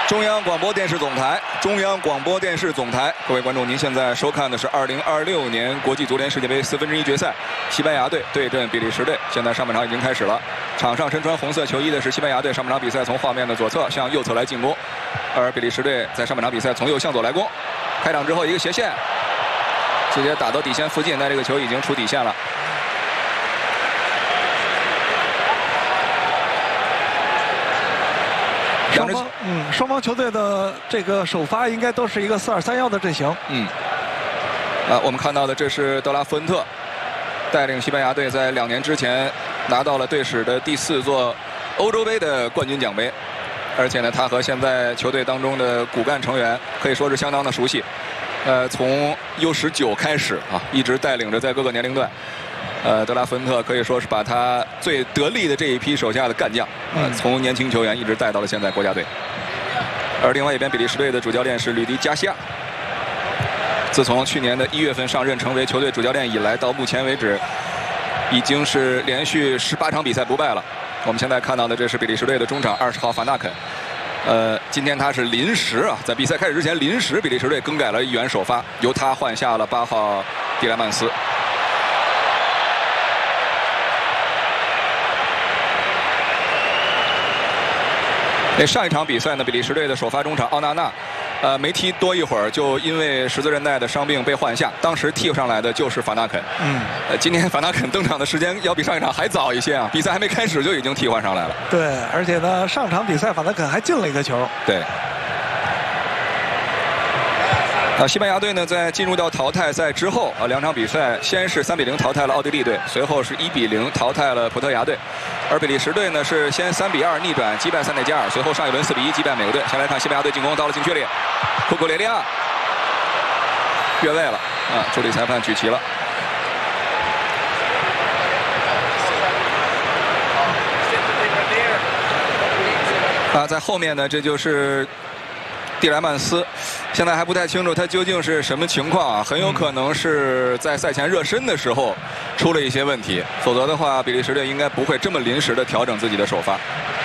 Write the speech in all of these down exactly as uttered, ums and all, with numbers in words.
中央广播电视总台，中央广播电视总台，各位观众，您现在收看的是二零二六年国际足联世界杯四分之一决赛，西班牙队对阵比利时队。现在上半场已经开始了，场上身穿红色球衣的是西班牙队。上半场比赛从画面的左侧向右侧来进攻，而比利时队在上半场比赛从右向左来攻。开场之后一个斜线，直接打到底线附近，但这个球已经出底线了。 双方嗯，双方球队的这个首发应该都是一个四二三一的阵型。 嗯，啊，我们看到的这是德拉福恩特带领西班牙队在两年之前拿到了队史的第四座欧洲杯的冠军奖杯，而且呢，他和现在球队当中的骨干成员可以说是相当的熟悉。呃，从 U 十九开始啊，一直带领着在各个年龄段。 呃，德拉福恩特可以说是把他最得力的这一批手下的干将，呃，从年轻球员一直带到了现在国家队。而另外一边，比利时队的主教练是吕迪加西亚。自从去年的一月份上任成为球队主教练以来，到目前为止，已经是连续十八场比赛不败了。我们现在看到的这是比利时队的中场二十号法纳肯。呃，今天他是临时啊，在比赛开始之前临时，比利时队更改了一员首发，由他换下了八号蒂莱曼斯。 那上一场比赛呢，比利时队的首发中场奥纳纳，呃，没踢多一会儿，就因为十字韧带的伤病被换下。当时替上来的就是法纳肯。嗯，呃，今天法纳肯登场的时间要比上一场还早一些啊，比赛还没开始就已经替换上来了。 对，而且呢，上场比赛法纳肯还进了一个球。 对。 啊，西班牙队呢，在进入到淘汰赛之后啊，两场比赛先是三比零淘汰了奥地利队，随后是一比零淘汰了葡萄牙队，而比利时队呢是先三比二逆转击败塞内加尔，随后上一轮四比一击败美国队。先来看西班牙队进攻到了禁区里，库库雷利亚越位了啊，助理裁判举旗了。啊，在后面呢，这就是。 蒂莱曼斯现在还不太清楚他究竟是什么情况啊，很有可能是在赛前热身的时候出了一些问题，否则的话，比利时队应该不会这么临时的调整自己的首发。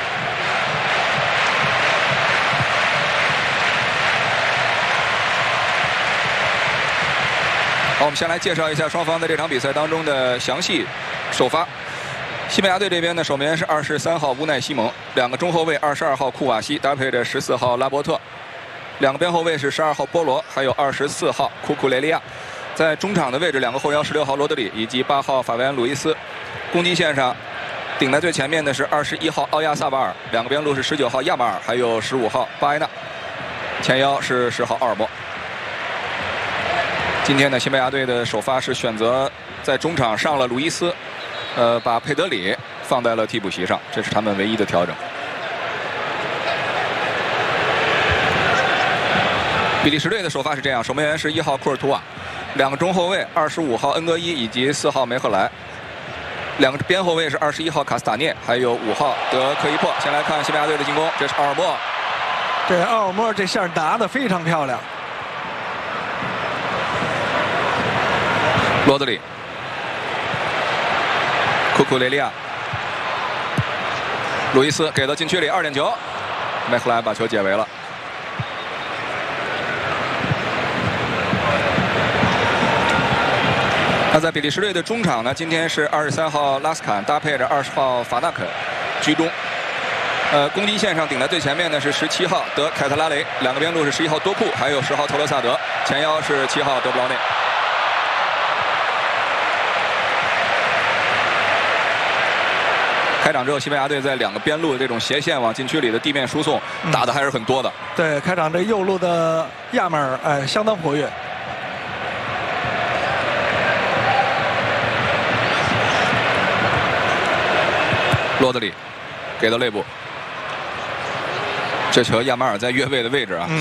好，我们先来介绍一下双方在这场比赛当中的详细首发。 西班牙队这边呢，守门员是二十三号乌奈西蒙，两个中后卫二十二号库瓦西搭配着十四号拉波特。 两个边后卫是十二号波罗，还有二十四号库库雷利亚。在中场的位置，两个后腰十六号罗德里以及八号法维安鲁伊斯。攻击线上，顶在最前面的是二十一号奥亚萨巴尔，两个边路是十九号亚马尔，还有十五号巴埃纳。前腰是十号奥尔莫。今天呢，西班牙队的首发是选择在中场上了鲁伊斯，呃，把佩德里放在了替补席上，这是他们唯一的调整。 比利时队的首发是这样：守门员是一号库尔图瓦，两个中后卫二十五号恩格伊以及四号梅赫莱，两个边后卫是二十一号卡斯塔涅，还有五号德科伊珀。先来看西班牙队的进攻，这是奥尔莫。 这奥尔莫这下打得非常漂亮。 罗德里，库库雷利亚，路易斯给到禁区里，二点球，梅赫莱把球解围了。 那在比利时队的中场呢，今天是二十三号拉斯坎搭配着二十号法纳肯居中。呃，攻击线上顶在最前面的是十七号德凯特拉雷，两个边路是十一号多库，还有十号特罗萨德，前腰是七号德布劳内。开场之后，西班牙队在两个边路的这种斜线往禁区里的地面输送打的还是很多的。 对，开场这右路的亚马尔，哎，相当活跃。 罗德里给到肋部，这球亚马尔在越位的位置啊，